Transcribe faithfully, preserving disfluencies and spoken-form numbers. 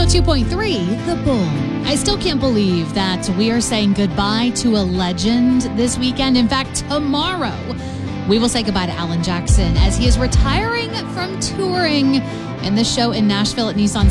oh two point three, The Bull. I still can't believe that we are saying goodbye to a legend this weekend. In fact, tomorrow, we will say goodbye to Alan Jackson as he is retiring from touring in the show in Nashville at Nissan